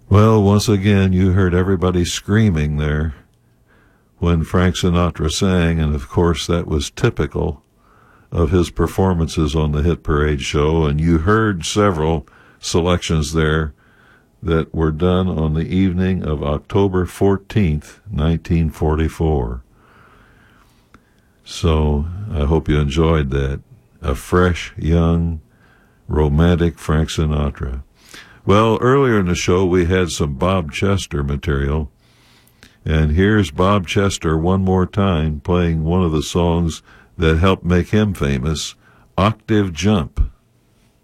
Well, once again, you heard everybody screaming there when Frank Sinatra sang, and of course that was typical of his performances on the Hit Parade show, and you heard several selections there that were done on the evening of October 14th, 1944. So I hope you enjoyed that. A fresh, young, romantic Frank Sinatra. Well, earlier in the show we had some Bob Chester material, and here's Bob Chester one more time playing one of the songs that helped make him famous, Octave Jump.